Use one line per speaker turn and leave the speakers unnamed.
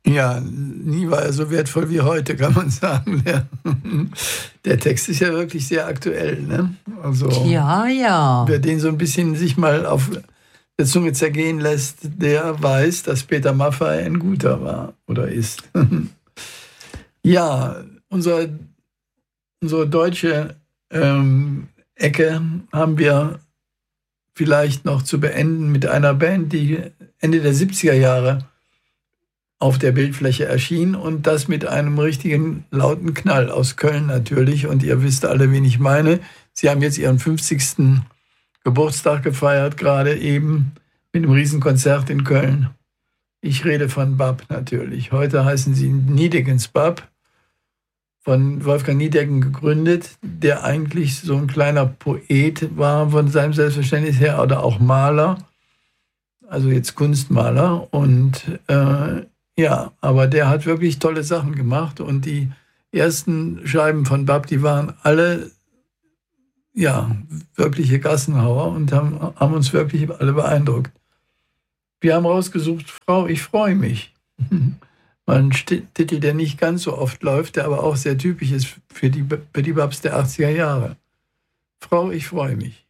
Ja, nie war er so wertvoll wie heute, kann man sagen. Der Text ist ja wirklich sehr aktuell, ne? Also,
Ja, ja.
wer den so ein bisschen sich mal auf der Zunge zergehen lässt, der weiß, dass Peter Maffay ein guter war oder ist. Ja, unsere deutsche Ecke haben wir vielleicht noch zu beenden mit einer Band, die Ende der 70er Jahre auf der Bildfläche erschien und das mit einem richtigen lauten Knall aus Köln natürlich. Und ihr wisst alle, wen ich meine. Sie haben jetzt ihren 50. Geburtstag gefeiert, gerade eben mit einem Riesenkonzert in Köln. Ich rede von BAP natürlich. Heute heißen sie Niedeckens BAP, von Wolfgang Niedecken gegründet, der eigentlich so ein kleiner Poet war von seinem Selbstverständnis her oder auch Maler, also jetzt Kunstmaler. Und ja, aber der hat wirklich tolle Sachen gemacht und die ersten Scheiben von BAP, die waren alle ja wirkliche Gassenhauer und haben uns wirklich alle beeindruckt. Wir haben rausgesucht, Frau, ich freue mich. Ein Titel, der nicht ganz so oft läuft, der aber auch sehr typisch ist für die BAPs der 80er Jahre. Frau, ich freue mich.